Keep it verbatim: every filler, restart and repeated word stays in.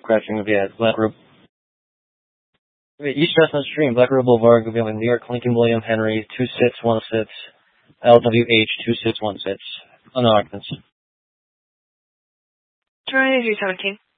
crashing via Black Road. East Chestnut Street and Black Road Boulevard, New York, Lincoln William Henry, two six one six, L W H two six one six. Unknown occupancy. Terminator seventeen.